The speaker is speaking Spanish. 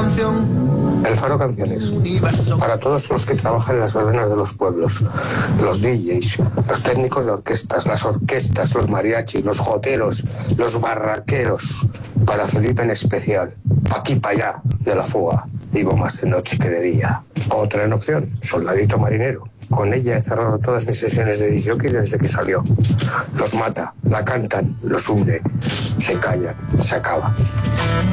El Faro Canciones, para todos los que trabajan en las verbenas de los pueblos, los DJs, los técnicos de orquestas, las orquestas, los mariachis, los joteros, los barraqueros, para Felipe en especial, pa' aquí pa' allá de la fuga, vivo más de noche que de día. Otra en opción, Soldadito Marinero. Con ella he cerrado todas mis sesiones de disc-jockey desde que salió. Los mata, la cantan, los hunde, se callan, se acaba.